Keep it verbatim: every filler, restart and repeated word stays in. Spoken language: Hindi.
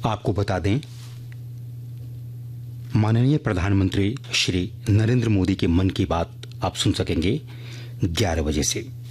आपको बता दें, माननीय प्रधानमंत्री श्री नरेंद्र मोदी के मन की बात आप सुन सकेंगे ग्यारह बजे से।